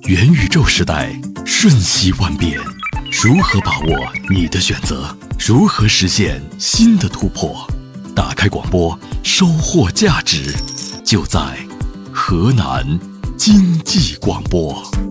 元宇宙时代瞬息万变，如何把握你的选择？如何实现新的突破？打开广播，收获价值，就在河南经济广播。